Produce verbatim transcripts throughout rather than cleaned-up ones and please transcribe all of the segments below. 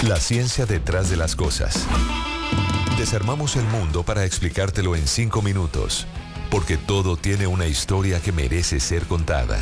La ciencia detrás de las cosas. Desarmamos el mundo para explicártelo en cinco minutos, porque todo tiene una historia que merece ser contada.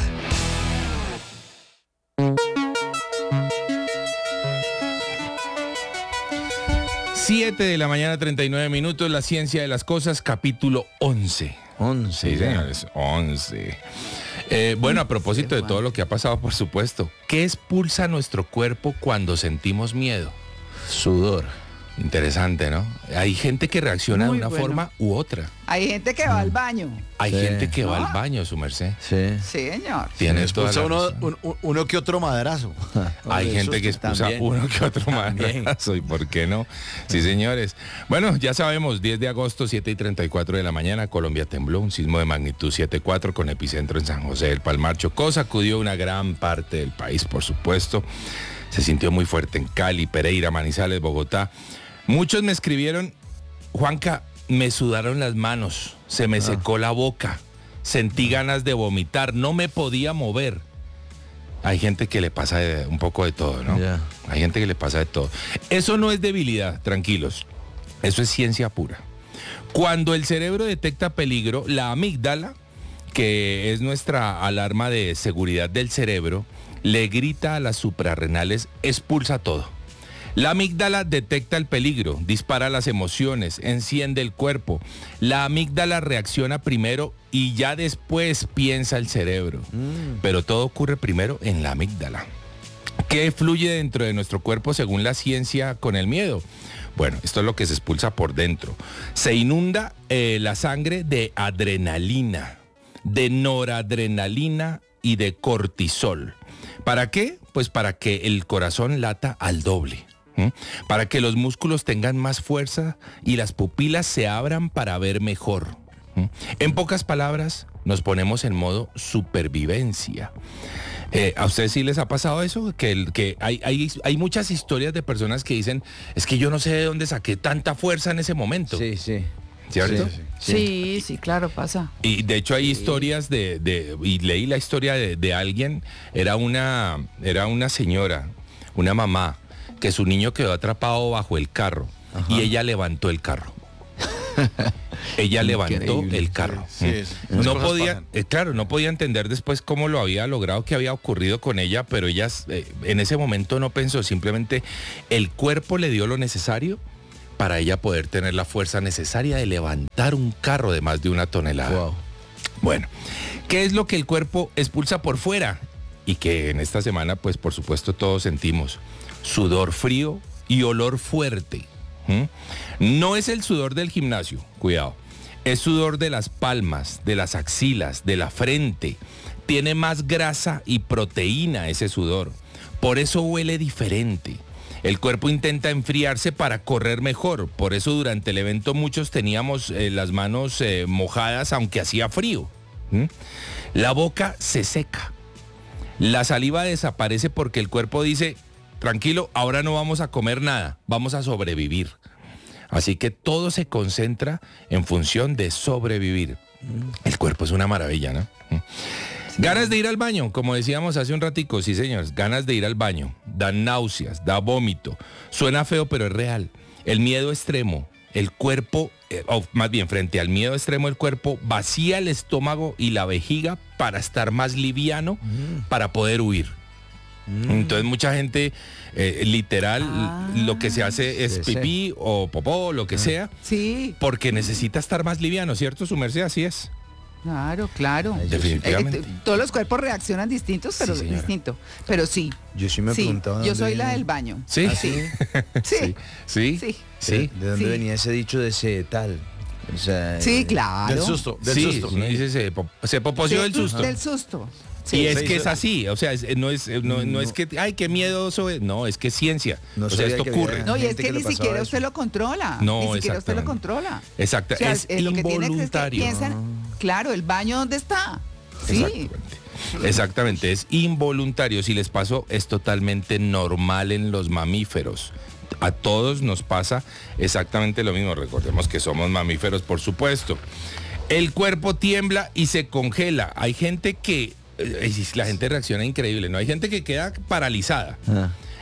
siete de la mañana, treinta y nueve minutos, La ciencia de las cosas, capítulo once. once. Sí, señores, once. Eh, bueno, a propósito de todo lo que ha pasado, por supuesto, ¿qué expulsa nuestro cuerpo cuando sentimos miedo? Sudor. Interesante, ¿no? Hay gente que reacciona Muy de una bueno. forma u otra. Hay gente que va al baño. Hay Sí. gente que va ¿No? al baño, su merced. Sí. Sí, señor. Tienes toda la Expulsa uno, razón. un- un- uno que otro madrazo. Hay Eso gente que expulsa también. uno que otro También. madrazo, ¿y por qué no? Sí, señores. Bueno, ya sabemos, diez de agosto, siete y treinta y cuatro de la mañana, Colombia tembló, un sismo de magnitud siete punto cuatro con epicentro en San José del Palmar. Chocó, sacudió una gran parte del país, por supuesto. Se sintió muy fuerte en Cali, Pereira, Manizales, Bogotá. Muchos me escribieron, Juanca, me sudaron las manos, se me secó la boca, sentí ganas de vomitar, no me podía mover. Hay gente que le pasa de- un poco de todo, ¿no? Ya. Hay gente que le pasa de todo. Eso no es debilidad, tranquilos. Eso es ciencia pura. Cuando el cerebro detecta peligro, la amígdala, que es nuestra alarma de seguridad del cerebro, le grita a las suprarrenales, expulsa todo. La amígdala detecta el peligro, dispara las emociones, enciende el cuerpo. La amígdala reacciona primero y ya después piensa el cerebro. Pero todo ocurre primero en la amígdala. ¿Qué fluye dentro de nuestro cuerpo según la ciencia con el miedo? Bueno, esto es lo que se expulsa por dentro. Se inunda eh, la sangre de adrenalina, de noradrenalina y de cortisol. ¿Para qué? Pues para que el corazón lata al doble. ¿Mm? Para que los músculos tengan más fuerza y las pupilas se abran para ver mejor. ¿Mm? En pocas palabras, nos ponemos en modo supervivencia. Eh, ¿A ustedes sí les ha pasado eso? Que, el- que hay, hay, hay muchas historias de personas que dicen, es que yo no sé de dónde saqué tanta fuerza en ese momento. Sí, sí. ¿Cierto? Sí, Sí, sí, claro, pasa. Y de hecho hay historias de, de- y leí la historia de, de alguien, era una, era una señora, una mamá, que su niño quedó atrapado bajo el carro y ella levantó el carro. Ella levantó Increíble. el carro. Sí, sí, sí. Esas No cosas podía, pasan. eh, claro, no podía entender después cómo lo había logrado, qué había ocurrido con ella, pero ella eh, en ese momento no pensó, simplemente el cuerpo le dio lo necesario para ella poder tener la fuerza necesaria de levantar un carro de más de una tonelada. Wow. Bueno, ¿qué es lo que el cuerpo expulsa por fuera? Y que en esta semana, pues por supuesto todos sentimos. Sudor frío y olor fuerte. ¿Mm? No es el sudor del gimnasio, cuidado. Es sudor de las palmas, de las axilas, de la frente. Tiene más grasa y proteína ese sudor. Por eso huele diferente. El cuerpo intenta enfriarse para correr mejor. Por eso durante el evento muchos teníamos eh, las manos eh, mojadas aunque hacía frío. ¿Mm? La boca se seca. La saliva desaparece porque el cuerpo dice, tranquilo, ahora no vamos a comer nada, vamos a sobrevivir. Así que todo se concentra en función de sobrevivir. El cuerpo es una maravilla, ¿no? Ganas de ir al baño, como decíamos hace un ratico, sí señores, ganas de ir al baño, dan náuseas, da vómito, suena feo pero es real. El miedo extremo, el cuerpo, eh, o más bien frente al miedo extremo el cuerpo vacía el estómago y la vejiga para estar más liviano, para poder huir. Entonces mucha gente eh, literal Ah, lo que se hace es sí, sí. pipí o popó, lo que sea, Sí, porque necesita estar más liviano, ¿cierto? Su merced, así es. claro, claro. Ay, Eh, Definitivamente. eh, todos los cuerpos reaccionan distintos, pero Sí, señora. distinto. Pero sí, Yo sí me sí, preguntaba. yo dónde soy la viene- del baño. Sí. ¿Ah, sí? Sí, Sí. sí, Sí. ¿De dónde Sí. venía ese dicho de ese tal? O sea, sí, eh, claro. Del susto, del Sí, susto. uno dice se, po- se poposeó Sí, del susto. Del susto. Y Sí. es Sí, que sí. es así, o sea, es- no, es, no, no es que, ay, qué miedoso es. No, es que es ciencia. No o sea, sabía esto que ocurre. había- No, y es gente que que le ni pasaba siquiera eso. usted lo controla. No, Ni siquiera usted lo exactamente. controla. Exacto, O sea, es eh, lo que tiene que es que involuntario. piensan, claro, el baño, ¿dónde está? Sí. Exactamente. Exactamente, es involuntario. Si les pasó, es totalmente normal en los mamíferos. A todos nos pasa exactamente lo mismo. Recordemos que somos mamíferos, por supuesto. El cuerpo tiembla y se congela. Hay gente que, eh, la gente reacciona increíble, ¿no? Hay gente que queda paralizada. Ah.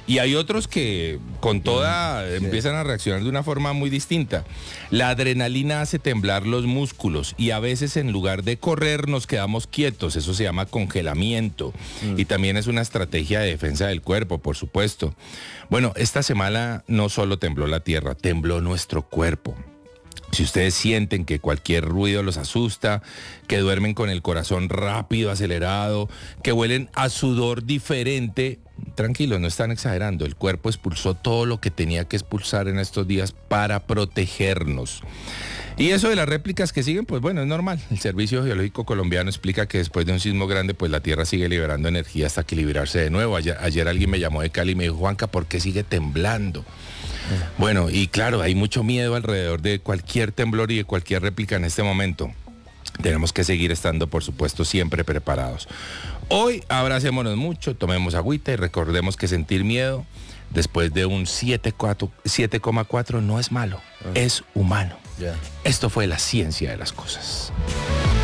Y hay otros que con toda Sí. empiezan a reaccionar de una forma muy distinta. La adrenalina hace temblar los músculos y a veces en lugar de correr nos quedamos quietos. Eso se llama congelamiento. Y también es una estrategia de defensa del cuerpo, por supuesto. Bueno, esta semana no solo tembló la tierra, tembló nuestro cuerpo. Si ustedes sienten que cualquier ruido los asusta, que duermen con el corazón rápido, acelerado, que huelen a sudor diferente, tranquilos, no están exagerando. El cuerpo expulsó todo lo que tenía que expulsar en estos días para protegernos. Y eso de las réplicas que siguen, pues bueno, es normal. El Servicio Geológico Colombiano explica que después de un sismo grande, pues la Tierra sigue liberando energía hasta equilibrarse de nuevo. Ayer, ayer alguien me llamó de Cali y me dijo, Juanca, ¿por qué sigue temblando? Bueno, y claro, hay mucho miedo alrededor de cualquier temblor y de cualquier réplica en este momento. Tenemos que seguir estando, por supuesto, siempre preparados. Hoy abracémonos mucho, tomemos agüita y recordemos que sentir miedo después de un siete coma cuatro no es malo, es humano. Ya. Esto fue la ciencia de las cosas.